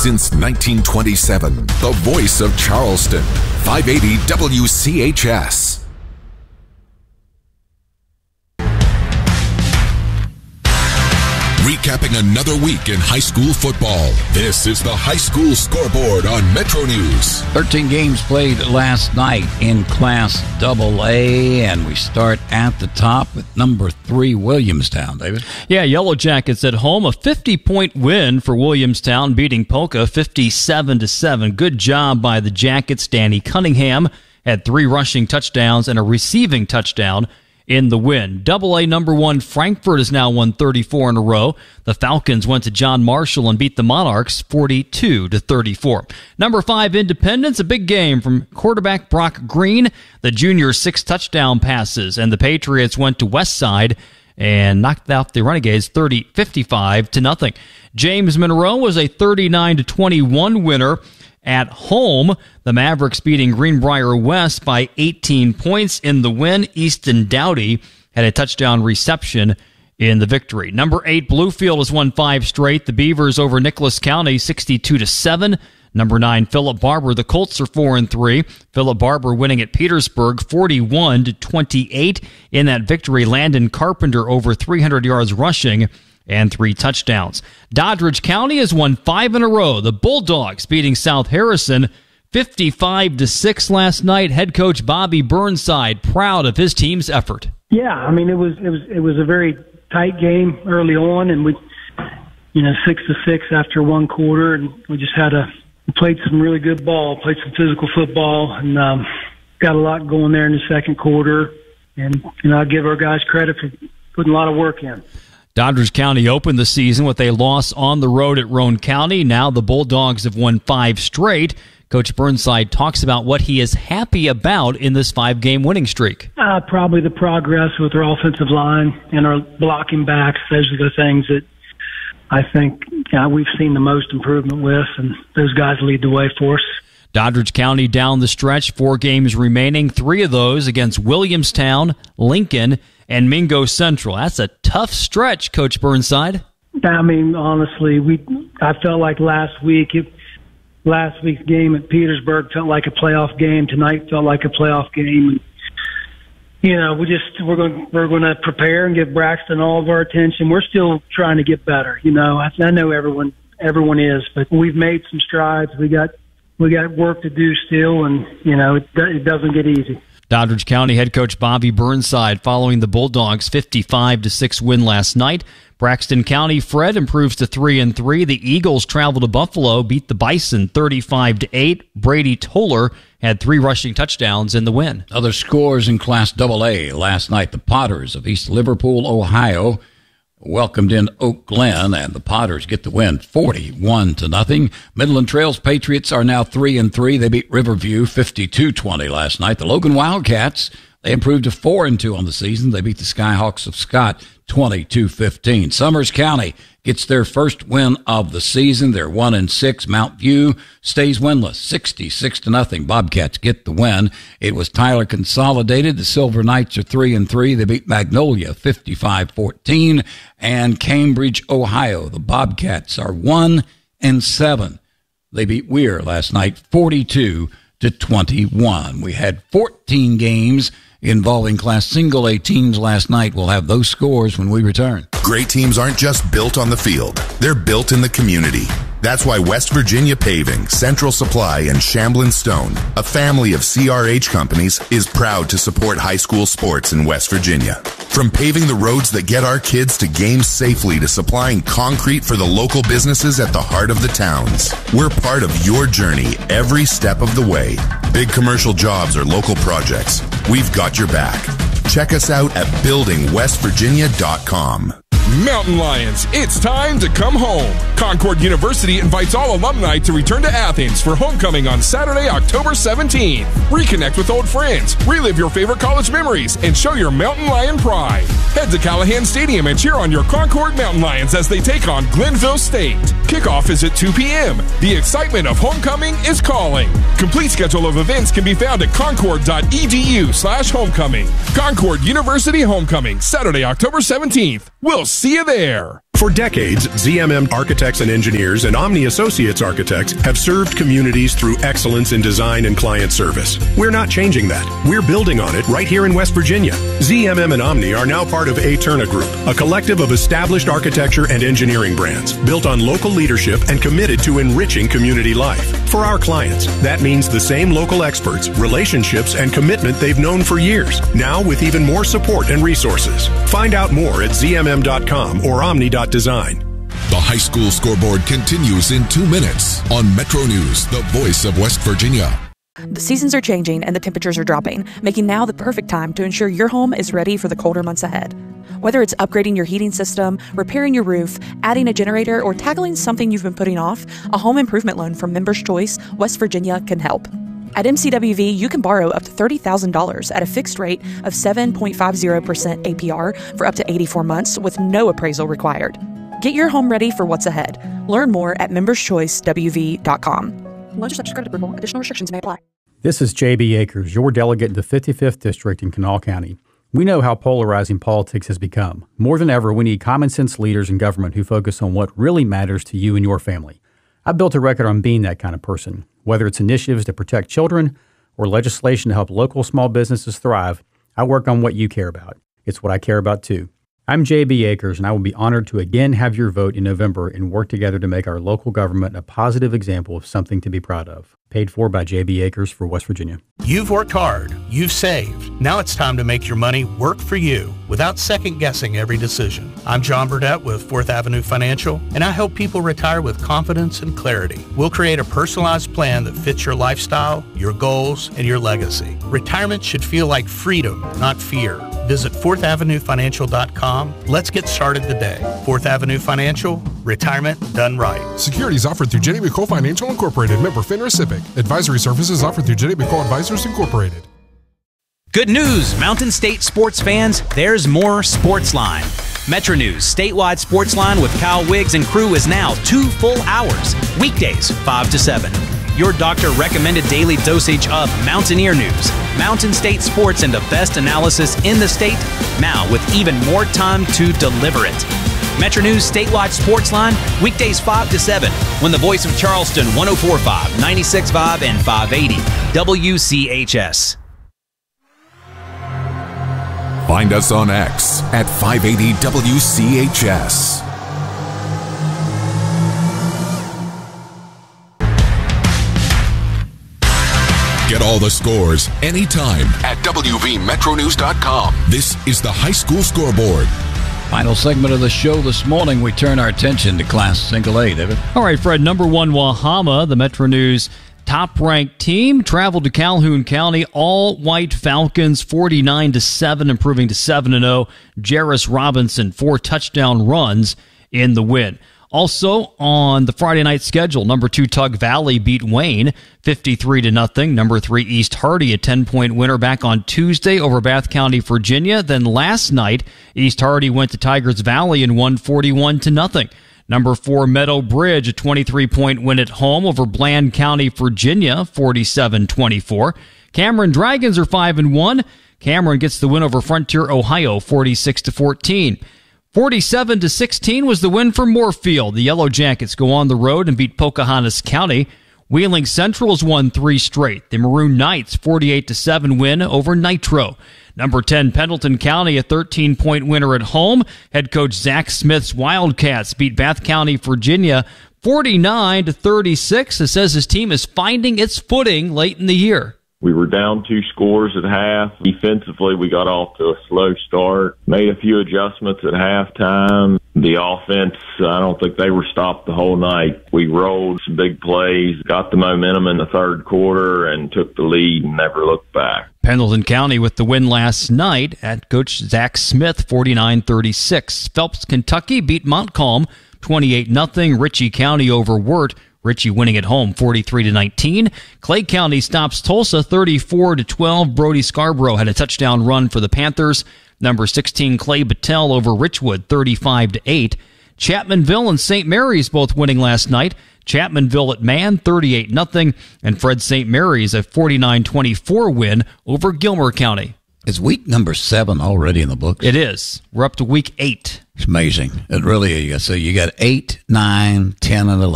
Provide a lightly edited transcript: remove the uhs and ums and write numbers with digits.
Since 1927, the voice of Charleston. 580 WCHS. Recapping another week in high school football. This is the High School Scoreboard on Metro News. 13 games played last night in Class AA, and we start at the top with number 3, Williamstown. David? Yeah, Yellow Jackets at home. A 50-point win for Williamstown, beating Polka 57-7. Good job by the Jackets. Danny Cunningham had 3 rushing touchdowns and a receiving touchdown in the win. AA number 1 Frankfort has now won 34 in a row. The Falcons went to John Marshall and beat the Monarchs 42-34. Number 5 Independence, a big game from quarterback Brock Green. The junior 6 touchdown passes, and the Patriots went to Westside and knocked out the Renegades 55-0. James Monroe was a 39-21 winner. At home, the Mavericks beating Greenbrier West by 18 points in the win. Easton Dowdy had a touchdown reception in the victory. Number 8, Bluefield has won 5 straight. The Beavers over Nicholas County 62-7. Number 9, Philip Barber. The Colts are 4-3. Philip Barber winning at Petersburg 41-28. In that victory, Landon Carpenter over 300 yards rushing and 3 touchdowns. Doddridge County has won 5 in a row. The Bulldogs beating South Harrison 55-6 last night. Head coach Bobby Burnside proud of his team's effort. Yeah, I mean it was a very tight game early on, and we 6-6 after one quarter, and we played some really good ball, played some physical football, and got a lot going there in the second quarter. And I give our guys credit for putting a lot of work in. Doddridge County opened the season with a loss on the road at Roane County. Now the Bulldogs have won 5 straight. Coach Burnside talks about what he is happy about in this 5-game winning streak. Probably the progress with our offensive line and our blocking backs. Those are the things that I think we've seen the most improvement with, and those guys lead the way for us. Doddridge County down the stretch, 4 games remaining, 3 of those against Williamstown, Lincoln, and Mingo Central. That's a tough stretch, Coach Burnside. I mean, honestly, I felt like last week's game at Petersburg felt like a playoff game. Tonight felt like a playoff game. We're going to prepare and give Braxton all of our attention. We're still trying to get better. I know everyone is, but we've made some strides. We got work to do still, and it doesn't get easy. Doddridge County head coach Bobby Burnside following the Bulldogs' 55-6 win last night. Braxton County Fred improves to 3-3. The Eagles travel to Buffalo, beat the Bison 35-8. Brady Toller had 3 rushing touchdowns in the win. Other scores in Class AA last night. The Potters of East Liverpool, Ohio, welcomed in Oak Glen, and the Potters get the win 41-0. Midland Trails Patriots are now 3-3. They beat Riverview 52-20 last night. The Logan Wildcats, they improved to 4-2 on the season. They beat the Skyhawks of Scott 22-15. Summers County gets their first win of the season. They're 1-6. Mount View stays winless, 66-0. Bobcats get the win. It was Tyler Consolidated. The Silver Knights are 3-3. They beat Magnolia 55-14. And Cambridge, Ohio, the Bobcats are 1-7. They beat Weir last night 42-21. We had 14 games involving Class Single A teams last night. We'll have those scores when we return. Great teams aren't just built on the field. They're built in the community. That's why West Virginia Paving, Central Supply, and Shamblin Stone, a family of CRH companies, is proud to support high school sports in West Virginia. From paving the roads that get our kids to games safely to supplying concrete for the local businesses at the heart of the towns, we're part of your journey every step of the way. Big commercial jobs or local projects, we've got your back. Check us out at buildingwestvirginia.com. Mountain Lions, it's time to come home. Concord University invites all alumni to return to Athens for homecoming on Saturday, October 17th. Reconnect with old friends, relive your favorite college memories, and show your Mountain Lion pride. Head to Callahan Stadium and cheer on your Concord Mountain Lions as they take on Glenville State. Kickoff is at 2 p.m. The excitement of homecoming is calling. Complete schedule of events can be found at concord.edu/homecoming. Concord University Homecoming, Saturday, October 17th. We'll see you there. For decades, ZMM Architects and Engineers and Omni Associates Architects have served communities through excellence in design and client service. We're not changing that. We're building on it right here in West Virginia. ZMM and Omni are now part of Aeterna Group, a collective of established architecture and engineering brands built on local leadership and committed to enriching community life. For our clients, that means the same local experts, relationships, and commitment they've known for years, now with even more support and resources. Find out more at zmm.com or omni.design. The high school scoreboard continues in 2 minutes on Metro News, the voice of West Virginia. The seasons are changing and the temperatures are dropping, making now the perfect time to ensure your home is ready for the colder months ahead. Whether it's upgrading your heating system, repairing your roof, adding a generator, or tackling something you've been putting off, a home improvement loan from Members Choice, West Virginia can help. At MCWV, you can borrow up to $30,000 at a fixed rate of 7.50% APR for up to 84 months with no appraisal required. Get your home ready for what's ahead. Learn more at memberschoicewv.com. Loans are subject to credit approval. Additional restrictions may apply. This is J.B. Akers, your delegate in the 55th District in Kanawha County. We know how polarizing politics has become. More than ever, we need common-sense leaders in government who focus on what really matters to you and your family. I've built a record on being that kind of person. Whether it's initiatives to protect children or legislation to help local small businesses thrive, I work on what you care about. It's what I care about, too. I'm J.B. Akers, and I will be honored to again have your vote in November and work together to make our local government a positive example of something to be proud of. Paid for by J.B. Akers for West Virginia. You've worked hard. You've saved. Now it's time to make your money work for you without second-guessing every decision. I'm John Burdett with 4th Avenue Financial, and I help people retire with confidence and clarity. We'll create a personalized plan that fits your lifestyle, your goals, and your legacy. Retirement should feel like freedom, not fear. Visit 4thavenuefinancial.com. Let's get started today. 4th Avenue Financial, retirement done right. Securities offered through Jenny McCole Financial Incorporated, member FINRA SIPC. Advisory services offered through Jenny McCole Advisors Incorporated. Good news, Mountain State sports fans. There's more Sportsline. Metro News statewide Sportsline with Kyle Wiggs and crew is now 2 full hours, weekdays 5 to 7. Your doctor-recommended daily dosage of Mountaineer news, Mountain State sports, and the best analysis in the state, now with even more time to deliver it. Metro News statewide Sportsline, weekdays 5 to 7, when the voice of Charleston, 104.5, 96.5, and 580, WCHS. Find us on X at 580 WCHS. Get all the scores anytime at WVMetroNews.com. This is the High School Scoreboard. Final segment of the show this morning, we turn our attention to Class Single A, David. All right, Fred, number 1 Wahama, the Metro News top-ranked team, traveled to Calhoun County. All-white Falcons, 49-7, improving to 7-0. Jarris Robinson, 4 touchdown runs in the win. Also on the Friday night schedule, number 2 Tug Valley beat Wayne 53-0. Number 3 East Hardy, a 10-point winner back on Tuesday over Bath County, Virginia. Then last night, East Hardy went to Tigers Valley and won 41-0. Number 4 Meadow Bridge, a 23-point win at home over Bland County, Virginia, 47-24. Cameron Dragons are 5-1. Cameron gets the win over Frontier, Ohio, 46-14. 47-16 was the win for Moorfield. The Yellow Jackets go on the road and beat Pocahontas County. Wheeling Central's won 3 straight. The Maroon Knights, 48-7 win over Nitro. Number 10 Pendleton County, a 13-point winner at home. Head coach Zach Smith's Wildcats beat Bath County, Virginia, 49-36. It says his team is finding its footing late in the year. We were down 2 scores at half. Defensively, we got off to a slow start, made a few adjustments at halftime. The offense, I don't think they were stopped the whole night. We rolled some big plays, got the momentum in the third quarter, and took the lead and never looked back. Pendleton County with the win last night at Coach Zach Smith, 49-36. Phelps, Kentucky beat Montcalm, 28-0. Ritchie County over Wirt. Ritchie winning at home 43-19. Clay County stops Tulsa 34-12. Brody Scarborough had a touchdown run for the Panthers. Number 16 Clay Battelle over Richwood 35-8. Chapmanville and St. Mary's both winning last night. Chapmanville at Man 38-0, and Fred St. Mary's a 49-24 win over Gilmer County. Is week number 7 already in the books? It is. We're up to week 8. It's amazing. It really is. So you got 8, 9, 10, and 11.